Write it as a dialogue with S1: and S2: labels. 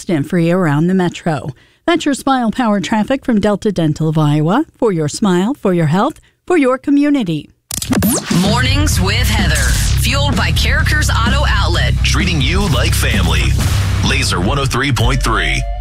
S1: accident-free around the metro. That's your Smile Power traffic from Delta Dental of Iowa. For your smile, for your health, for your community.
S2: Mornings with Heather. Fueled by Carrickers Auto Outlet.
S3: Treating you like family. Laser 103.3.